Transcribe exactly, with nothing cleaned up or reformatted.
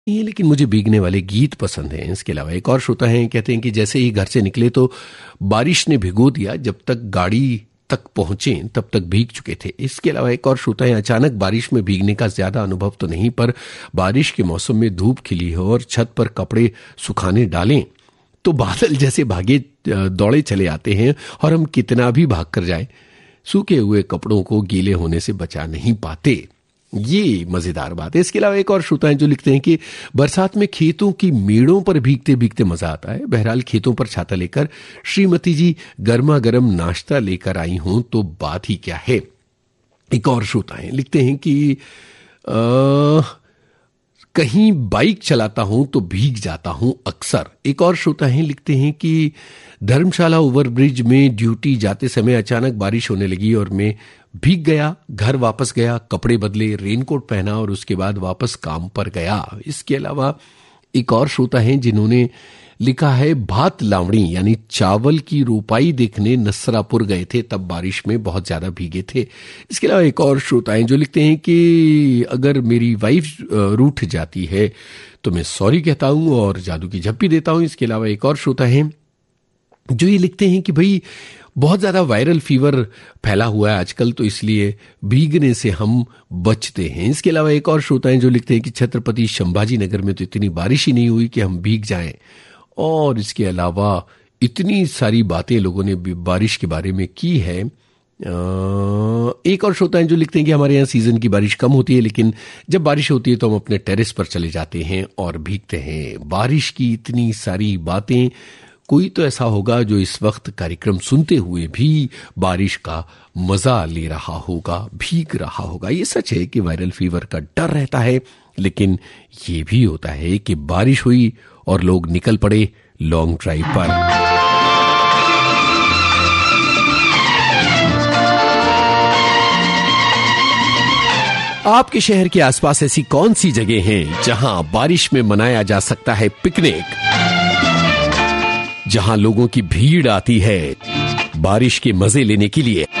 ये लेकिन मुझे भीगने वाले गीत पसंद हैं। इसके अलावा एक और श्रोता हैं, कहते हैं कि जैसे ही घर से निकले तो बारिश ने भिगो दिया, जब तक गाड़ी तक पहुंचे तब तक भीग चुके थे। इसके अलावा एक और श्रोता है, अचानक बारिश में भीगने का ज्यादा अनुभव तो नहीं, पर बारिश के मौसम में धूप खिली हो और छत पर कपड़े सुखाने डालें तो बादल जैसे भागे दौड़े चले आते हैं और हम कितना भी भाग कर जाए सूखे हुए कपड़ों को गीले होने से बचा नहीं पाते। ये मजेदार बात है। इसके अलावा एक और श्रोता है जो लिखते हैं कि बरसात में खेतों की मेड़ों पर भीगते भीगते मजा आता है। बहरहाल खेतों पर छाता लेकर श्रीमती जी गर्मा गर्म नाश्ता लेकर आई हूं तो बात ही क्या है। एक और श्रोता है लिखते हैं कि आ, कहीं बाइक चलाता हूं तो भीग जाता हूं अक्सर। एक और श्रोता है लिखते हैं कि धर्मशाला ओवरब्रिज में ड्यूटी जाते समय अचानक बारिश होने लगी और मैं भीग गया। घर वापस गया, कपड़े बदले, रेनकोट पहना और उसके बाद वापस काम पर गया। इसके अलावा एक और श्रोता हैं जिन्होंने लिखा है भात लावणी यानी चावल की रोपाई देखने नसरापुर गए थे, तब बारिश में बहुत ज्यादा भीगे थे। इसके अलावा एक और श्रोता हैं जो लिखते हैं कि अगर मेरी वाइफ रूठ जाती है तो मैं सॉरी कहता हूं और जादू की झप्पी देता हूं। इसके अलावा एक और श्रोता हैं जो ये लिखते हैं कि भाई बहुत ज्यादा वायरल फीवर फैला हुआ है आजकल, तो इसलिए भीगने से हम बचते हैं। इसके अलावा एक और श्रोता हैं जो लिखते हैं कि छत्रपति संभाजी नगर में तो इतनी बारिश ही नहीं हुई कि हम भीग जाएं। और इसके अलावा इतनी सारी बातें लोगों ने बारिश के बारे में की है। एक और श्रोता हैं जो लिखते हैं कि हमारे यहाँ सीजन की बारिश कम होती है, लेकिन जब बारिश होती है तो हम अपने टेरेस पर चले जाते हैं और भीगते हैं। बारिश की इतनी सारी बातें, कोई तो ऐसा होगा जो इस वक्त कार्यक्रम सुनते हुए भी बारिश का मजा ले रहा होगा, भीग रहा होगा। ये सच है कि वायरल फीवर का डर रहता है, लेकिन ये भी होता है कि बारिश हुई और लोग निकल पड़े लॉन्ग ड्राइव पर। आपके शहर के आसपास ऐसी कौन सी जगह हैं जहां बारिश में मनाया जा सकता है पिकनिक, जहां लोगों की भीड़ आती है बारिश के मजे लेने के लिए।